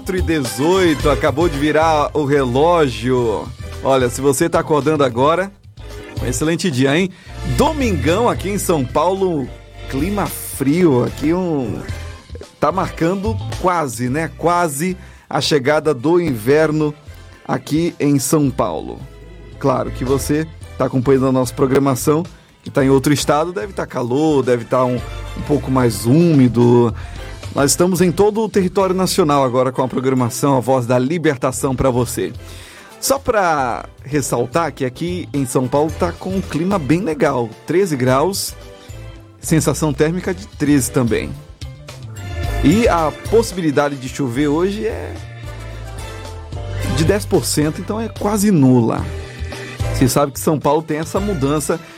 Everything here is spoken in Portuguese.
4h18, acabou de virar o relógio. Olha, se você tá acordando agora, um excelente dia, hein? Domingão aqui em São Paulo, clima frio, aqui tá marcando quase, né? Quase a chegada do inverno aqui em São Paulo. Claro que você tá acompanhando a nossa programação, que tá em outro estado, deve estar calor, deve estar um pouco mais úmido. Nós estamos em todo o território nacional agora com a programação A Voz da Libertação para você. Só para ressaltar que aqui em São Paulo tá com um clima bem legal, 13 graus, sensação térmica de 13 também. E a possibilidade de chover hoje é de 10%, então é quase nula. Você sabe que São Paulo tem essa mudança